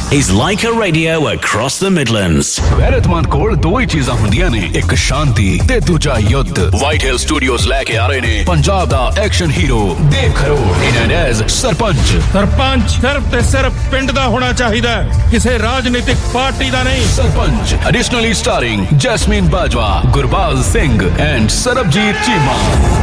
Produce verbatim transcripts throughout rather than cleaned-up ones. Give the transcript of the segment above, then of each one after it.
is Leica Radio across the Midlands. गैरतमंद कोल दो ही चीज़ां हुंदियां ने, एक शांति ते दूजा युद्ध। White Hill Studios लेके आ रहे ने पंजाब दा एक्शन हीरो देव खरोड़ इन एज सरपंच। सरपंच सिर्फ ते सिर्फ पिंड दा होना चाहिदा, किसी राजनीतिक पार्टी दा नहीं। Sarpanch additionally starring jasmine Bajwa, Gurbaz Singh and Sarabjit Cheema.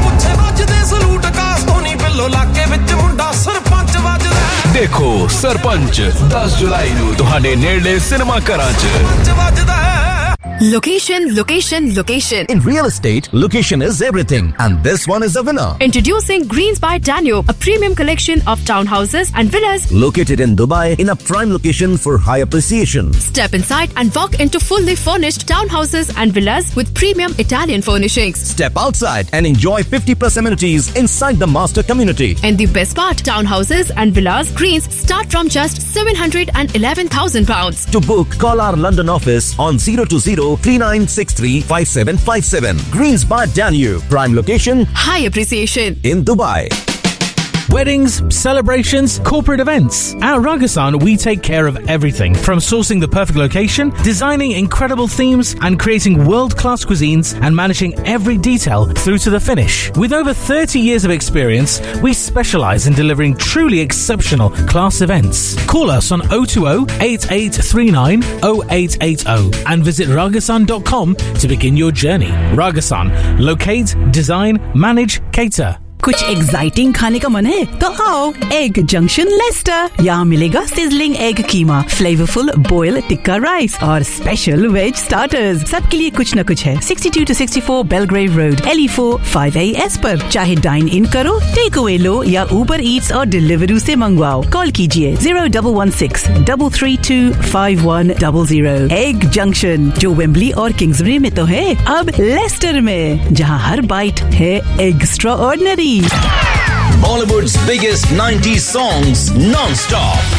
देखो सरपंच दस जुलाई नूं तुहाडे नेड़े सिनेमा घरां च। Location, location, location. In real estate, location is everything, and this one is the winner. Introducing Greens by Danube, a premium collection of townhouses and villas located in Dubai in a prime location for high appreciation. Step inside and walk into fully furnished townhouses and villas with premium Italian furnishings. Step outside and enjoy fifty plus amenities inside the master community. And the best part, townhouses and villas Greens start from just seven hundred eleven thousand pounds. To book, call our London office on zero two zero three nine six three five seven five seven. Greens by Danube, prime location, high appreciation in Dubai. Weddings, celebrations, corporate events. At Ragasan, we take care of everything from sourcing the perfect location, designing incredible themes, and creating world-class cuisines and managing every detail through to the finish. With over thirty years of experience, we specialize in delivering truly exceptional class events. Call us on oh two oh, eight eight three nine, oh eight eight oh and visit ragasan dot com to begin your journey. Ragasan, locate, design, manage, cater. कुछ exciting खाने का मन है तो आओ egg junction Lester. यहाँ मिलेगा sizzling egg कीमा, flavourful boil tikka rice और स्पेशल वेज स्टार्टर्स। सबके लिए कुछ न कुछ है। Sixty two to sixty four Belgrave road, L E four five A S पर। चाहे डाइन इन करो, टेक अवे लो या उबर ईट्स और डिलीवरी से मंगवाओ। कॉल कीजिए zero double one six double three to five one double zero. Egg junction जो Wembley और Kingsbury में तो है, अब लेस्टर में, जहाँ हर बाइट है extra ordinary. Bollywood's biggest nineties songs non-stop.